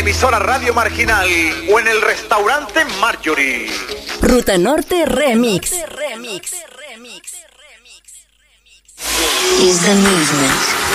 emisora Radio Marginal o en el restaurante Marjorie. Ruta Norte Remix. Is the movement.